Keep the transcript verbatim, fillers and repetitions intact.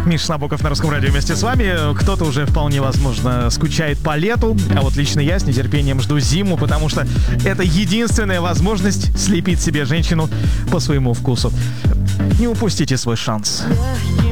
Миша Набоков на Русском радио вместе с вами. Кто-то уже вполне возможно скучает по лету, а вот лично я с нетерпением жду зиму, потому что это единственная возможность слепить себе женщину по своему вкусу. Не упустите свой шанс.